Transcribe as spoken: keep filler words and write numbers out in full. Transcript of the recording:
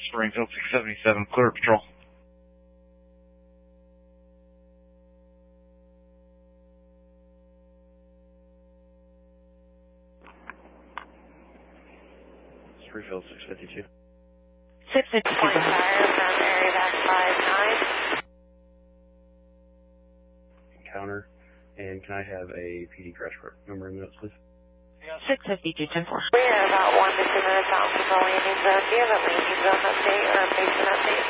Springfield six seventy-seven, clear patrol. Springfield six fifty-two. six fifty-two. Point fire from area back five nine. Encounter, and can I have a P D crash report number in minutes, please? six fifty-two, ten four. We are about one to two minutes out from the landing zone. Do you have a landing zone update or a patient update?